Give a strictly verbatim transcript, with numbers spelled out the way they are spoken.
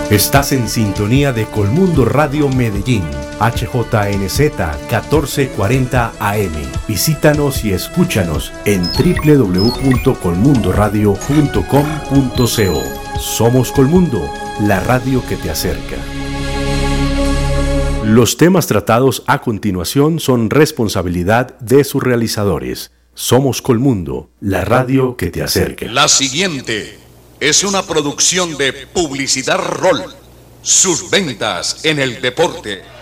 Estás en sintonía de Colmundo Radio Medellín, H J N Z catorce cuarenta A M. Visítanos y escúchanos en doble u doble u doble u punto colmundo radio punto com punto co. Somos Colmundo, la radio que te acerca. Los temas tratados a continuación son responsabilidad de sus realizadores. Somos Colmundo, la radio que te acerca. La siguiente es una producción de Publicidad Rol. Sus ventas en el deporte.